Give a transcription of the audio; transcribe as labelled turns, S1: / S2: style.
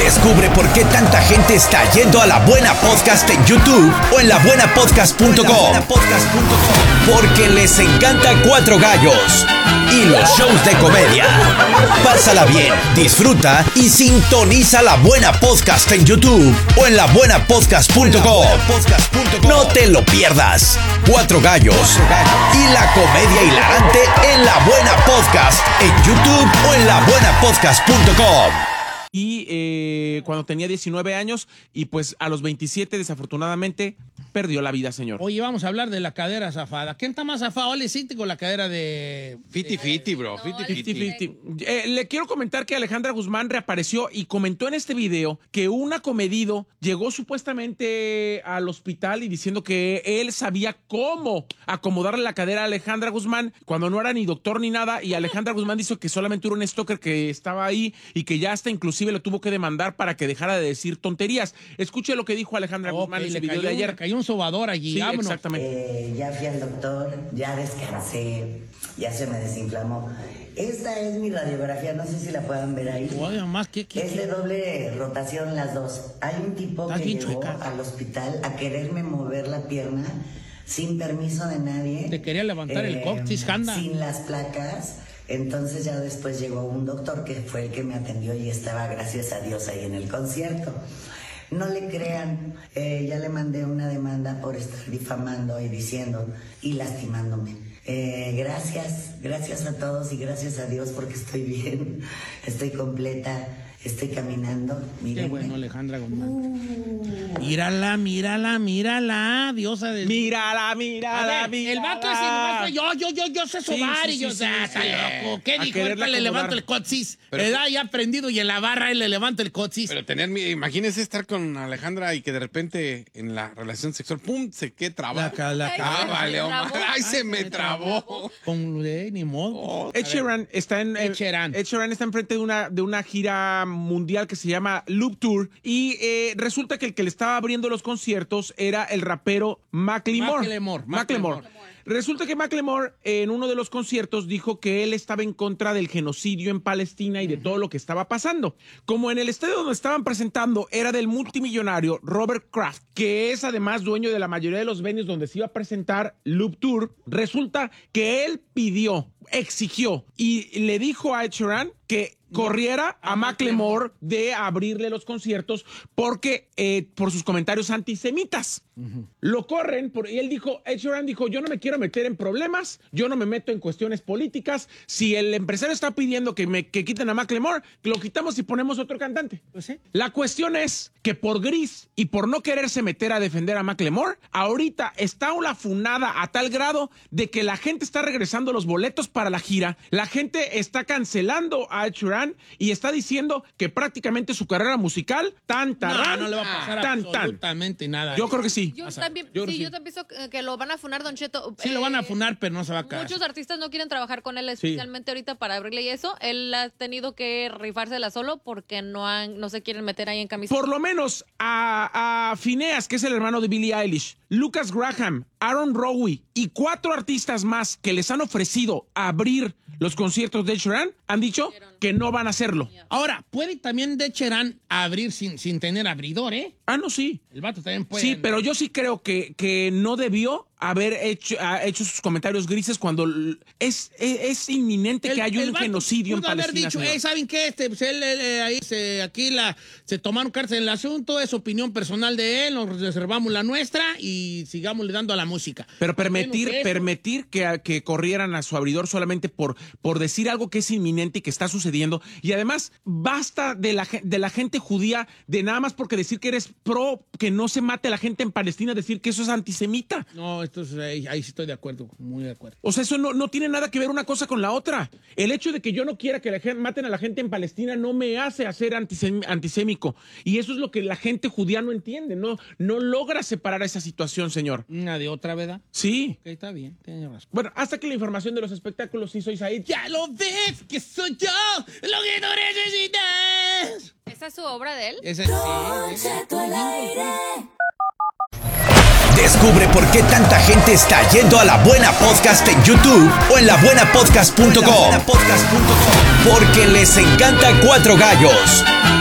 S1: Descubre por qué tanta gente está yendo a La Buena Podcast en YouTube o en labuenapodcast.com. Porque les encanta Cuatro Gallos y los shows de comedia. Pásala bien, disfruta y sintoniza La Buena Podcast en YouTube o en labuenapodcast.com. No te lo pierdas. Cuatro Gallos y la comedia hilarante en La Buena Podcast en YouTube o en labuenapodcast.com.
S2: Y cuando tenía 19 años y pues a los 27 desafortunadamente perdió la vida, señor.
S3: Oye, vamos a hablar de la cadera zafada. ¿Quién está más zafado? ¿Ole City con la cadera de...
S4: 50-50, bro.
S2: 50-50. Le quiero comentar que Alejandra Guzmán reapareció y comentó en este video que un acomedido llegó supuestamente al hospital y diciendo que él sabía cómo acomodarle la cadera a Alejandra Guzmán cuando no era ni doctor ni nada, y Alejandra Guzmán dijo que solamente era un stalker que estaba ahí y que ya hasta inclusive lo tuvo que demandar para que dejara de decir tonterías. Escuche lo que dijo Alejandra Guzmán en ese video de ayer.
S3: Cayó un sobador allí.
S2: Sí,
S3: vámonos.
S2: exactamente.
S5: Ya fui al doctor, ya descansé, ya se me desinflamó. Esta es mi radiografía, no sé si la puedan ver ahí.
S3: Oye, más,
S5: Es de doble rotación las dos. Hay un tipo que llegó al hospital a quererme mover la pierna sin permiso de nadie.
S3: Te quería levantar el coxis, Handa.
S5: Sin las placas. Entonces ya después llegó un doctor que fue el que me atendió y estaba, gracias a Dios, ahí en el concierto. No le crean, ya le mandé una demanda por estar difamando y diciendo y lastimándome. Gracias a todos y gracias a Dios porque estoy bien, estoy completa, estoy caminando. Mírenme.
S3: Qué bueno, Alejandra Guzmán. Mírala, diosa de...
S2: Mírala.
S3: El vato es nomás yo sé sobar y yo, está loco. ¿Qué dijo? Ahorita le levanto el coxis. Edad ya aprendido y en la barra él le levanta el coxis.
S4: Pero imagínese estar con Alejandra y que de repente en la relación sexual, ¡pum!, se quede trabado. Vale, ay, se me trabó.
S3: Ni modo.
S2: Ed Sheeran está enfrente de una gira mundial que se llama Loop Tour y resulta que el que le estaba abriendo los conciertos era el rapero Macklemore. Resulta que Macklemore en uno de los conciertos dijo que él estaba en contra del genocidio en Palestina y de todo lo que estaba pasando. Como en el estadio donde estaban presentando era del multimillonario Robert Kraft, que es además dueño de la mayoría de los venues donde se iba a presentar Loop Tour, resulta que él exigió y le dijo a Ed Sheeran que corriera a Macklemore de abrirle los conciertos porque por sus comentarios antisemitas. Lo corren y Ed Sheeran dijo, yo no me quiero meter en problemas, yo no me meto en cuestiones políticas. Si el empresario está pidiendo que quiten a Macklemore, lo quitamos y ponemos otro cantante.
S3: Pues sí.
S2: La cuestión es que por gris y por no quererse meter a defender a Macklemore, ahorita está una funada a tal grado de que la gente está regresando los boletos para la gira, la gente está cancelando a Ed Sheeran y está diciendo que prácticamente su carrera musical
S3: no le va a pasar absolutamente nada.
S2: Yo creo que sí.
S6: Yo también pienso que lo van a funar, Don Cheto.
S3: Sí, lo van a funar, pero no se va a caer.
S6: Muchos artistas no quieren trabajar con él, especialmente ahorita para abrirle y eso. Él ha tenido que rifársela solo porque no se quieren meter ahí en camisa.
S2: Por lo menos a Phineas, que es el hermano de Billie Eilish, Lucas Graham, Aaron Rowe y 4 artistas más que les han ofrecido abrir los conciertos de Ed Sheeran han dicho que no van a hacerlo.
S3: Ahora, puede también de Ed Sheeran abrir sin tener abridor, ¿eh?
S2: No, sí.
S3: El vato también puede.
S2: Sí, pero yo sí creo que no debió haber hecho sus comentarios grises cuando es inminente que haya un genocidio en Palestina.
S3: Pudo haber dicho, ¿saben qué? Se tomaron cartas en el asunto, es opinión personal de él, nos reservamos la nuestra y sigamos le dando a la música.
S2: Pero permitir que corrieran a su abridor solamente por decir algo que es inminente y que está sucediendo. Y además, basta de la gente judía de nada más porque decir que eres pro que no se mate a la gente en Palestina, decir que eso es antisemita.
S3: No, ahí sí estoy de acuerdo, muy de acuerdo.
S2: O sea, eso no tiene nada que ver una cosa con la otra. El hecho de que yo no quiera que maten a la gente en Palestina no me hace hacer antisémico. Y eso es lo que la gente judía no entiende. No logra separar esa situación, señor.
S3: Una de otra, ¿verdad?
S2: Sí.
S3: Ok, está bien, tiene razón.
S2: Bueno, hasta que la información de los espectáculos, sí soy Said.
S3: ¡Ya lo ves! ¡Que soy yo lo que no necesitas!
S6: ¿Esa es su obra de él?
S3: Esa sí.
S1: Descubre por qué tanta gente está yendo a La Buena Podcast en YouTube o en labuenapodcast.com. Porque les encanta Cuatro Gallos